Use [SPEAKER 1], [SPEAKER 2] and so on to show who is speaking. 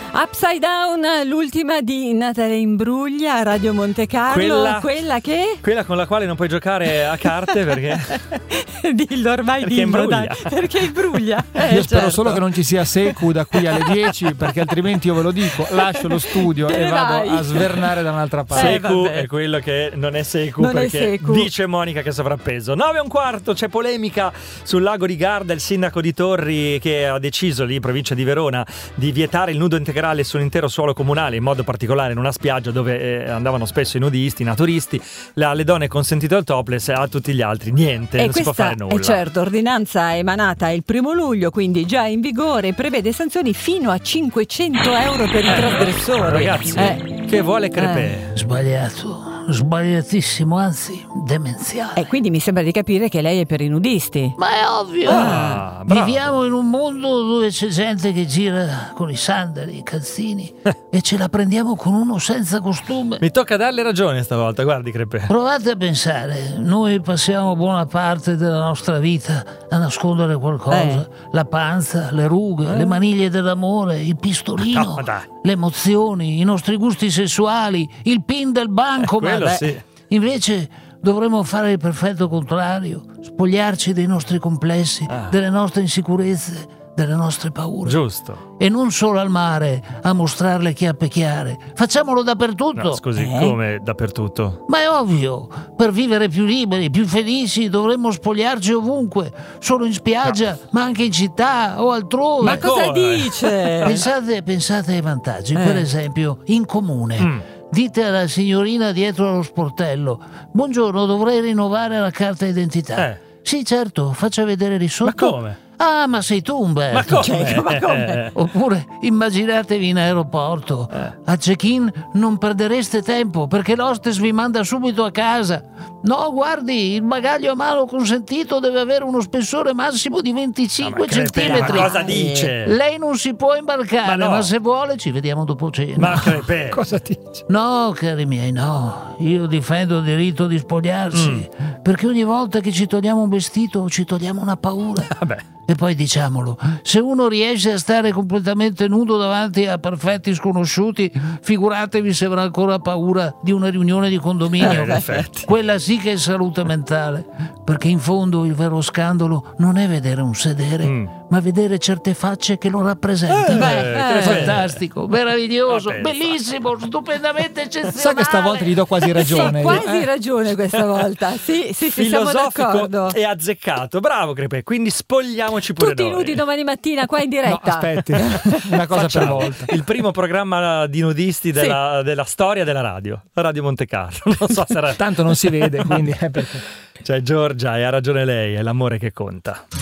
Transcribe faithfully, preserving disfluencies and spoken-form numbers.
[SPEAKER 1] Upside Down, l'ultima di Natalie Imbruglia a Radio Monte Carlo.
[SPEAKER 2] Quella,
[SPEAKER 1] quella che?
[SPEAKER 2] Quella con la quale non puoi giocare a carte perché...
[SPEAKER 1] Dillo ormai,
[SPEAKER 2] perché
[SPEAKER 1] dillo,
[SPEAKER 2] imbruglia.
[SPEAKER 1] dai, perché imbruglia. Eh,
[SPEAKER 3] Io spero
[SPEAKER 1] certo.
[SPEAKER 3] solo che non ci sia Secu da qui alle dieci, perché altrimenti io ve lo dico, lascio lo studio
[SPEAKER 1] Te
[SPEAKER 3] e
[SPEAKER 1] ne
[SPEAKER 3] vado
[SPEAKER 1] vai.
[SPEAKER 3] a svernare da un'altra parte.
[SPEAKER 1] Eh,
[SPEAKER 2] Secu
[SPEAKER 1] vabbè.
[SPEAKER 2] è quello che non è Secu,
[SPEAKER 1] Non è
[SPEAKER 2] perché
[SPEAKER 1] Secu.
[SPEAKER 2] dice Monica che sovrappeso. nove e un quarto, c'è polemica sul lago di Garda. Il sindaco di Torri che ha deciso lì in provincia di Verona di vietare il nudo integrale sull'intero suolo comunale, in modo particolare in una spiaggia dove eh, andavano spesso i nudisti, i naturisti. La, alle donne è consentito il topless, a tutti gli altri niente,
[SPEAKER 1] E
[SPEAKER 2] non si può
[SPEAKER 1] questa
[SPEAKER 2] fare nulla.
[SPEAKER 1] è certo, ordinanza emanata il primo luglio, quindi già in vigore, prevede sanzioni fino a cinquecento euro per i trasgressori.
[SPEAKER 2] Ragazzi,
[SPEAKER 1] Eh.
[SPEAKER 2] che vuole Crepè?
[SPEAKER 4] Sbagliato, sbagliatissimo, anzi demenziale.
[SPEAKER 1] E quindi mi sembra di capire che lei è per i nudisti.
[SPEAKER 4] Ma è ovvio.
[SPEAKER 2] Ah, bravo.
[SPEAKER 4] Viviamo in un mondo dove c'è gente che gira con i sandali, i calzini e ce la prendiamo con uno senza costume.
[SPEAKER 2] Mi tocca darle ragione stavolta, guardi Crepè.
[SPEAKER 4] Provate a pensare, noi passiamo buona parte della nostra vita a nascondere qualcosa,
[SPEAKER 1] Eh.
[SPEAKER 4] la panza, le rughe, le maniglie dell'amore, il pistolino,
[SPEAKER 2] No, dai.
[SPEAKER 4] le emozioni, i nostri gusti sessuali, il pin del banco.
[SPEAKER 2] Eh, quello
[SPEAKER 4] ma
[SPEAKER 2] sì.
[SPEAKER 4] invece dovremmo fare il perfetto contrario, spogliarci dei nostri complessi,
[SPEAKER 2] Ah.
[SPEAKER 4] delle nostre insicurezze, delle nostre paure.
[SPEAKER 2] Giusto.
[SPEAKER 4] E non solo al mare a mostrarle chiappe chiare, facciamolo dappertutto.
[SPEAKER 2] No, scusi,
[SPEAKER 1] Eh?
[SPEAKER 2] come dappertutto?
[SPEAKER 4] Ma è ovvio, per vivere più liberi, più felici dovremmo spogliarci ovunque, solo in spiaggia, ma anche in città o altrove.
[SPEAKER 1] Ma cosa
[SPEAKER 2] come?
[SPEAKER 1] dice?
[SPEAKER 4] Pensate, pensate ai vantaggi,
[SPEAKER 1] Eh.
[SPEAKER 4] per esempio, in comune.
[SPEAKER 2] Mm.
[SPEAKER 4] Dite alla signorina dietro allo sportello: buongiorno, dovrei rinnovare la carta d'identità.
[SPEAKER 2] Eh.
[SPEAKER 4] Sì, certo, faccia vedere di
[SPEAKER 2] Ma
[SPEAKER 4] sotto.
[SPEAKER 2] come?
[SPEAKER 4] Ah, ma sei tu, Umberto.
[SPEAKER 2] Ma come?
[SPEAKER 1] Cioè, ma come?
[SPEAKER 4] Oppure immaginatevi in aeroporto. A check-in non perdereste tempo perché l'hostess vi manda subito a casa. No, guardi, il bagaglio a mano consentito deve avere uno spessore massimo di venticinque
[SPEAKER 2] Crepè,
[SPEAKER 4] centimetri.
[SPEAKER 2] ma cosa dice?
[SPEAKER 4] Lei non si può imbarcare,
[SPEAKER 2] Ma
[SPEAKER 4] ma,
[SPEAKER 2] no.
[SPEAKER 4] se vuole ci vediamo dopo cena.
[SPEAKER 2] Ma Crepè.
[SPEAKER 3] Cosa dici?
[SPEAKER 4] No, cari miei, no. Io difendo il diritto di spogliarsi, perché ogni volta che ci togliamo un vestito ci togliamo una paura.
[SPEAKER 2] Vabbè.
[SPEAKER 4] E poi diciamolo, se uno riesce a stare completamente nudo davanti a perfetti sconosciuti, figuratevi se avrà ancora paura di una riunione di condominio.
[SPEAKER 2] Eh, in effetti.
[SPEAKER 4] Quella sì che è salute mentale, perché in fondo il vero scandalo non è vedere un sedere,
[SPEAKER 2] Mm.
[SPEAKER 4] ma vedere certe facce che lo rappresentano.
[SPEAKER 2] Eh,
[SPEAKER 4] Beh,
[SPEAKER 2] che
[SPEAKER 4] è fantastico, meraviglioso,
[SPEAKER 2] Vabbè,
[SPEAKER 4] bellissimo, stupendamente eccezionale.
[SPEAKER 3] Sa che stavolta gli do quasi ragione.
[SPEAKER 1] Sì,
[SPEAKER 3] io.
[SPEAKER 1] quasi
[SPEAKER 3] Eh.
[SPEAKER 1] ragione questa volta. Sì, sì, sì, siamo
[SPEAKER 2] Filosofico
[SPEAKER 1] d'accordo.
[SPEAKER 2] e azzeccato. Bravo Crepè, quindi spogliamoci pure
[SPEAKER 1] Tutti
[SPEAKER 2] noi.
[SPEAKER 1] nudi domani mattina qua in
[SPEAKER 3] No,
[SPEAKER 1] diretta.
[SPEAKER 3] aspetti, una cosa per
[SPEAKER 2] Facciamo
[SPEAKER 3] volta.
[SPEAKER 2] il primo programma di nudisti della, della storia della radio, Radio Monte Carlo. Non so se era...
[SPEAKER 3] Tanto non si vede, quindi è perché.
[SPEAKER 2] Cioè Giorgia, e ha ragione lei, è l'amore che conta.